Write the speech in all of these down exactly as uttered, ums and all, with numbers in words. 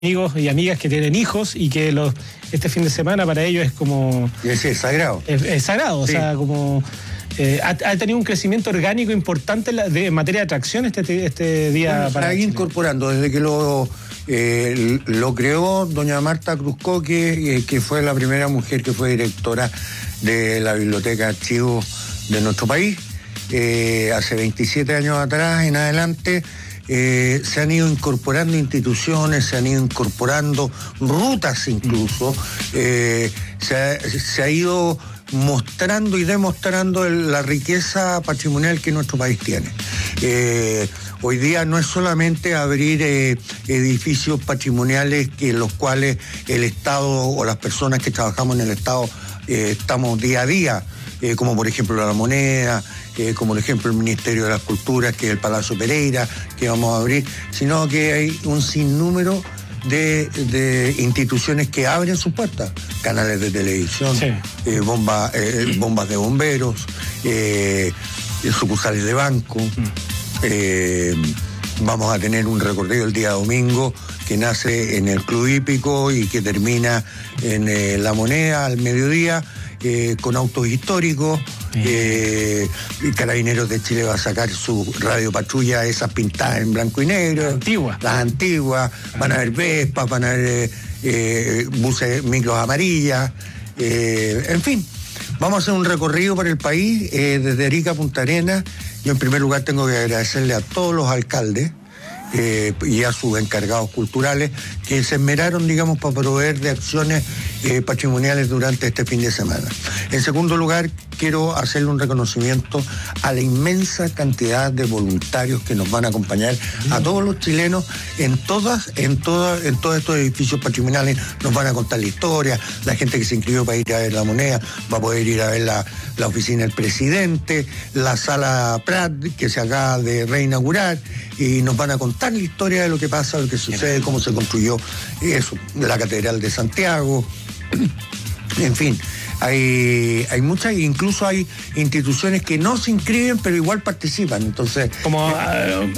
amigos y amigas que tienen hijos y que los este fin de semana para ellos es como... Es, es sagrado. Es, es sagrado, sí. O sea, como... Eh, ha, ha tenido un crecimiento orgánico importante en, la, de, en materia de atracción este, este día. Bueno, para se ha incorporando desde que lo, eh, lo creó doña Marta Cruzco, que, eh, que fue la primera mujer que fue directora de la Biblioteca Archivos de nuestro país. Eh, hace veintisiete años atrás en adelante eh, se han ido incorporando instituciones, se han ido incorporando rutas incluso, eh, se, ha, se ha ido mostrando y demostrando el, la riqueza patrimonial que nuestro país tiene. Eh, hoy día no es solamente abrir eh, edificios patrimoniales que los cuales el Estado o las personas que trabajamos en el Estado eh, estamos día a día, eh, como por ejemplo la Moneda, eh, como por ejemplo el Ministerio de las Culturas, que es el Palacio Pereira, que vamos a abrir, sino que hay un sinnúmero De, de instituciones que abren sus puertas, canales de televisión, sí. eh, bomba, eh, bombas de bomberos, eh, sucursales de banco. Mm. Eh, vamos a tener un recorrido el día domingo que nace en el Club Hípico y que termina en eh, La Moneda al mediodía, eh, con autos históricos. Eh, Carabineros de Chile va a sacar su radio patrulla, esas pintadas en blanco y negro, las antiguas, las antiguas, van a haber Vespas, van a haber eh, buses, micros amarillas, eh, en fin, vamos a hacer un recorrido por el país, eh, desde Arica a Punta Arenas. Yo en primer lugar tengo que agradecerle a todos los alcaldes Eh, y a sus encargados culturales que se esmeraron, digamos, para proveer de acciones eh, patrimoniales durante este fin de semana. En segundo lugar, quiero hacerle un reconocimiento a la inmensa cantidad de voluntarios que nos van a acompañar, a todos los chilenos en todas, en todas, en todos estos edificios patrimoniales. Nos van a contar la historia, la gente que se inscribió para ir a ver La Moneda va a poder ir a ver la, la oficina del presidente, la sala Prat que se acaba de reinaugurar, y nos van a contar la historia de lo que pasa, lo que sucede, cómo se construyó eso, la Catedral de Santiago, en fin. Hay, hay muchas, incluso hay instituciones que no se inscriben, pero igual participan. Entonces, como eh,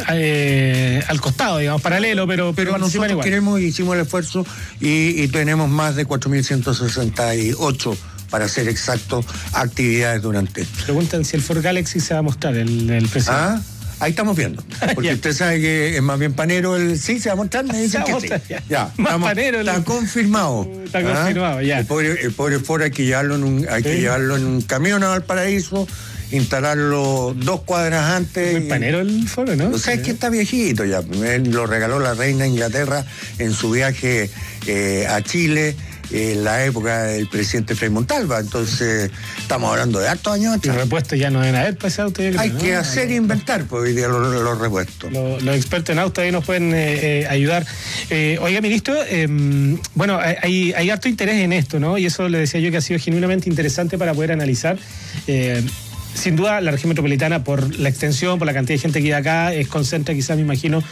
eh, al costado, digamos, paralelo, pero, pero, pero nosotros igual. Queremos, hicimos el esfuerzo y, y tenemos más de cuatro mil ciento sesenta y ocho, para ser exacto, actividades durante. Preguntan si el Ford Galaxy se va a mostrar, el, el presidente. ¿Ah? Ahí estamos viendo, porque usted sabe que es más bien panero el... Sí, se va a mostrar, me dicen que sí. Ya, ya más estamos, panero el... está confirmado. Está ¿Ah? confirmado, ya. El pobre, el pobre Ford hay que llevarlo en un, hay ¿Sí? que llevarlo en un camión a Valparaíso, instalarlo dos cuadras antes. Muy panero el Ford, ¿no? O sea, es que está viejito ya. Él lo regaló la reina de Inglaterra en su viaje eh, a Chile, en la época del presidente Frei Montalva. Entonces estamos hablando de hartos años atrás. Los repuestos ya no deben haber pasado, usted, creo, hay ¿no? que hacer e inventar, pues hoy día los, los repuestos. Los, los expertos en auto ahí nos pueden eh, eh, ayudar. Eh, oiga, ministro, eh, bueno, hay, hay harto interés en esto, ¿no? Y eso le decía yo que ha sido genuinamente interesante para poder analizar. Eh, Sin duda, la región metropolitana, por la extensión, por la cantidad de gente que hay acá, es concentra quizás, me imagino,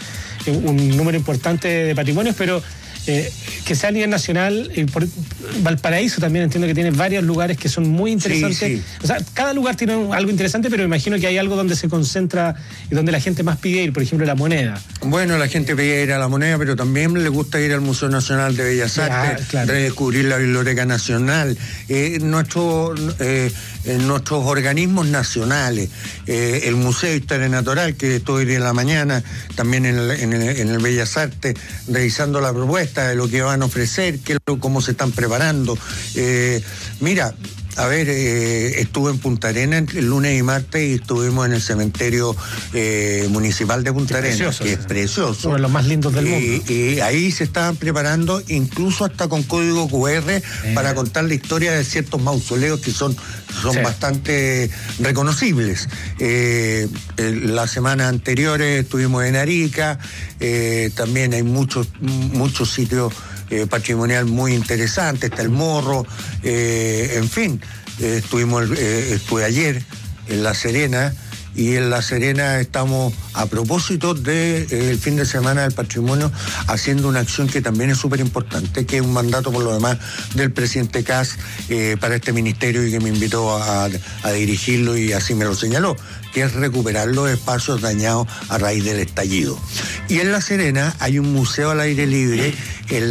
un número importante de patrimonios, pero eh, que sea a nivel nacional, eh, por, Valparaíso también entiendo que tiene varios lugares que son muy interesantes. Sí, sí. O sea, cada lugar tiene algo interesante, pero me imagino que hay algo donde se concentra y donde la gente más pide ir, por ejemplo, La Moneda. Bueno, la gente pide ir a La Moneda, pero también le gusta ir al Museo Nacional de Bellas Artes, claro. Redescubrir la Biblioteca Nacional, eh, nuestro, eh, nuestros organismos nacionales, eh, el Museo de Historia Natural, que estoy hoy en la mañana, también en el, en el, en el Bellas Artes, revisando la propuesta de lo que van a ofrecer, qué, cómo se están preparando. Eh, mira, a ver, eh, estuve en Punta Arenas el lunes y martes y estuvimos en el cementerio eh, municipal de Punta Arenas, precioso, que es precioso. Uno de los más lindos del y, mundo. Y ahí se estaban preparando, incluso hasta con código cu erre, eh. para contar la historia de ciertos mausoleos que son, son sí. bastante reconocibles. Eh, la semana anterior estuvimos en Arica, eh, también hay muchos, muchos sitios Eh, patrimonial muy interesante, está el Morro, eh, en fin, eh, estuvimos, eh, estuve ayer en La Serena y en La Serena estamos, a propósito del de, eh, fin de semana del patrimonio, haciendo una acción que también es súper importante, que es un mandato por lo demás del presidente Kast eh, para este ministerio y que me invitó a, a dirigirlo y así me lo señaló, que es recuperar los espacios dañados a raíz del estallido. Y en La Serena hay un museo al aire libre, el